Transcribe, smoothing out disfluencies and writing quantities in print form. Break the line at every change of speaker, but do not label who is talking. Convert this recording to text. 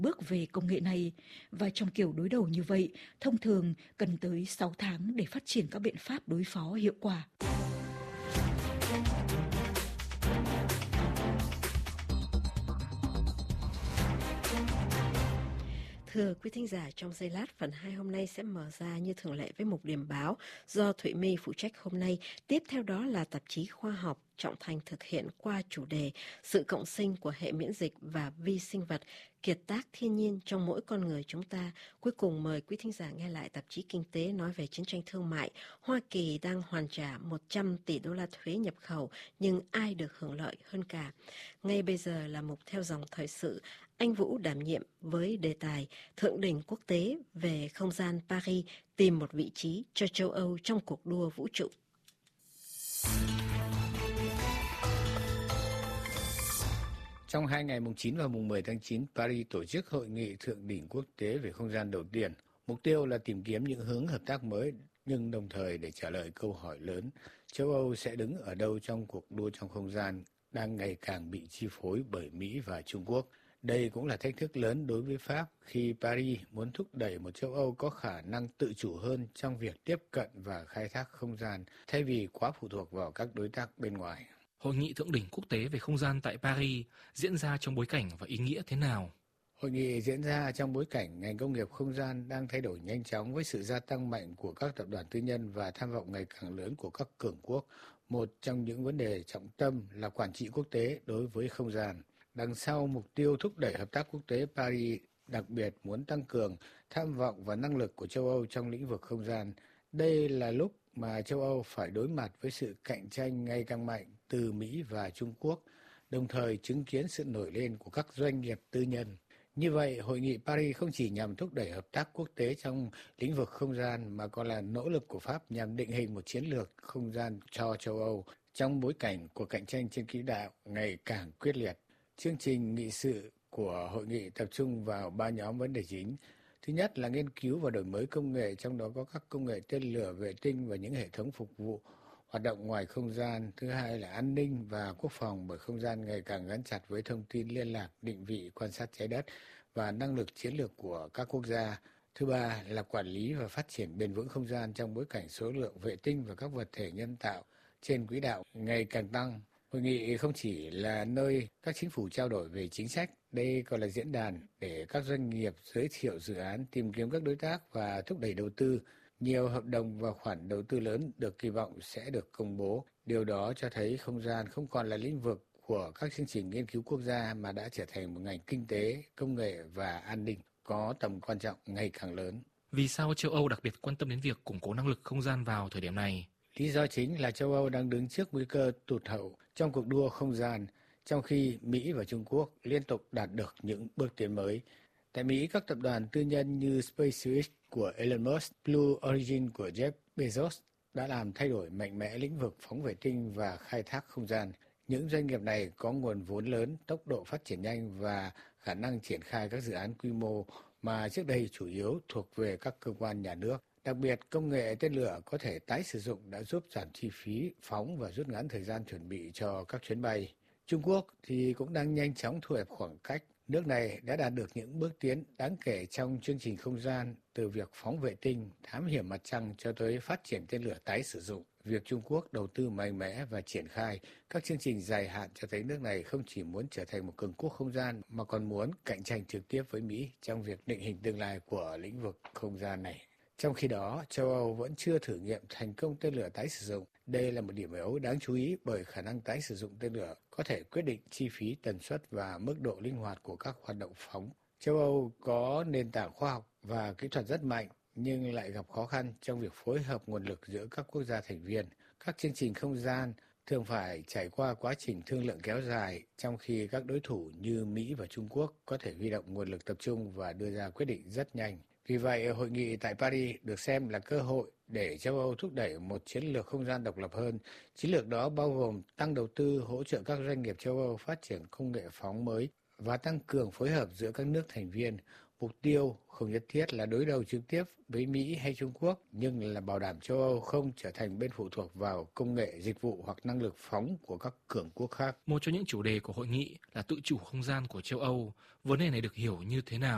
bước về công nghệ này. Và trong kiểu đối đầu như vậy, thông thường cần tới 6 tháng để phát triển các biện pháp đối phó hiệu quả.
Thưa quý thính giả, trong giây lát, phần 2 hôm nay sẽ mở ra như thường lệ với mục điểm báo do Thụy My phụ trách hôm nay. Tiếp theo đó là tạp chí khoa học Trọng Thành thực hiện qua chủ đề sự cộng sinh của hệ miễn dịch và vi sinh vật, kiệt tác thiên nhiên trong mỗi con người chúng ta. Cuối cùng mời quý thính giả nghe lại tạp chí Kinh tế nói về chiến tranh thương mại. Hoa Kỳ đang hoàn trả 100 tỷ đô la thuế nhập khẩu, nhưng ai được hưởng lợi hơn cả? Ngay bây giờ là mục theo dòng thời sự. Anh Vũ đảm nhiệm với đề tài Thượng đỉnh quốc tế về không gian Paris tìm một vị trí cho châu Âu trong cuộc đua vũ trụ.
Trong 2 ngày mùng 9 và mùng 10 tháng 9, Paris tổ chức hội nghị thượng đỉnh quốc tế về không gian đầu tiên. Mục tiêu là tìm kiếm những hướng hợp tác mới, nhưng đồng thời để trả lời câu hỏi lớn, châu Âu sẽ đứng ở đâu trong cuộc đua trong không gian đang ngày càng bị chi phối bởi Mỹ và Trung Quốc. Đây cũng là thách thức lớn đối với Pháp khi Paris muốn thúc đẩy một châu Âu có khả năng tự chủ hơn trong việc tiếp cận và khai thác không gian, thay vì quá phụ thuộc vào các đối tác bên ngoài.
Hội nghị thượng đỉnh quốc tế về không gian tại Paris diễn ra trong bối cảnh và ý nghĩa thế nào?
Hội nghị diễn ra trong bối cảnh ngành công nghiệp không gian đang thay đổi nhanh chóng với sự gia tăng mạnh của các tập đoàn tư nhân và tham vọng ngày càng lớn của các cường quốc. Một trong những vấn đề trọng tâm là quản trị quốc tế đối với không gian. Đằng sau mục tiêu thúc đẩy hợp tác quốc tế, Paris đặc biệt muốn tăng cường tham vọng và năng lực của châu Âu trong lĩnh vực không gian. Đây là lúc mà châu Âu phải đối mặt với sự cạnh tranh ngày càng mạnh từ Mỹ và Trung Quốc, đồng thời chứng kiến sự nổi lên của các doanh nghiệp tư nhân. Như vậy, Hội nghị Paris không chỉ nhằm thúc đẩy hợp tác quốc tế trong lĩnh vực không gian mà còn là nỗ lực của Pháp nhằm định hình một chiến lược không gian cho châu Âu trong bối cảnh cuộc cạnh tranh trên quỹ đạo ngày càng quyết liệt. Chương trình nghị sự của hội nghị tập trung vào 3 nhóm vấn đề chính. Thứ nhất là nghiên cứu và đổi mới công nghệ, trong đó có các công nghệ tên lửa, vệ tinh và những hệ thống phục vụ hoạt động ngoài không gian. Thứ hai là an ninh và quốc phòng, bởi không gian ngày càng gắn chặt với thông tin liên lạc, định vị, quan sát trái đất và năng lực chiến lược của các quốc gia. Thứ ba là quản lý và phát triển bền vững không gian trong bối cảnh số lượng vệ tinh và các vật thể nhân tạo trên quỹ đạo ngày càng tăng. Hội nghị không chỉ là nơi các chính phủ trao đổi về chính sách, đây còn là diễn đàn để các doanh nghiệp giới thiệu dự án, tìm kiếm các đối tác và thúc đẩy đầu tư. Nhiều hợp đồng và khoản đầu tư lớn được kỳ vọng sẽ được công bố. Điều đó cho thấy không gian không còn là lĩnh vực của các chương trình nghiên cứu quốc gia mà đã trở thành một ngành kinh tế, công nghệ và an ninh có tầm quan trọng ngày càng lớn.
Vì sao châu Âu đặc biệt quan tâm đến việc củng cố năng lực không gian vào thời điểm này?
Lý do chính là châu Âu đang đứng trước nguy cơ tụt hậu trong cuộc đua không gian, trong khi Mỹ và Trung Quốc liên tục đạt được những bước tiến mới. Tại Mỹ, các tập đoàn tư nhân như SpaceX của Elon Musk, Blue Origin của Jeff Bezos đã làm thay đổi mạnh mẽ lĩnh vực phóng vệ tinh và khai thác không gian. Những doanh nghiệp này có nguồn vốn lớn, tốc độ phát triển nhanh và khả năng triển khai các dự án quy mô mà trước đây chủ yếu thuộc về các cơ quan nhà nước. Đặc biệt, công nghệ tên lửa có thể tái sử dụng đã giúp giảm chi phí phóng và rút ngắn thời gian chuẩn bị cho các chuyến bay. Trung Quốc thì cũng đang nhanh chóng thu hẹp khoảng cách. Nước này đã đạt được những bước tiến đáng kể trong chương trình không gian, từ việc phóng vệ tinh, thám hiểm mặt trăng cho tới phát triển tên lửa tái sử dụng. Việc Trung Quốc đầu tư mạnh mẽ và triển khai các chương trình dài hạn cho thấy nước này không chỉ muốn trở thành một cường quốc không gian mà còn muốn cạnh tranh trực tiếp với Mỹ trong việc định hình tương lai của lĩnh vực không gian này. Trong khi đó, châu Âu vẫn chưa thử nghiệm thành công tên lửa tái sử dụng. Đây là một điểm yếu đáng chú ý bởi khả năng tái sử dụng tên lửa có thể quyết định chi phí, tần suất và mức độ linh hoạt của các hoạt động phóng. Châu Âu có nền tảng khoa học và kỹ thuật rất mạnh nhưng lại gặp khó khăn trong việc phối hợp nguồn lực giữa các quốc gia thành viên. Các chương trình không gian thường phải trải qua quá trình thương lượng kéo dài, trong khi các đối thủ như Mỹ và Trung Quốc có thể huy động nguồn lực tập trung và đưa ra quyết định rất nhanh. Vì vậy, hội nghị tại Paris được xem là cơ hội để châu Âu thúc đẩy một chiến lược không gian độc lập hơn. Chiến lược đó bao gồm tăng đầu tư, hỗ trợ các doanh nghiệp châu Âu phát triển công nghệ phóng mới và tăng cường phối hợp giữa các nước thành viên. Mục tiêu không nhất thiết là đối đầu trực tiếp với Mỹ hay Trung Quốc, nhưng là bảo đảm châu Âu không trở thành bên phụ thuộc vào công nghệ, dịch vụ hoặc năng lực phóng của các cường quốc khác.
Một trong những chủ đề của hội nghị là tự chủ không gian của châu Âu. Vấn đề này được hiểu như thế nào?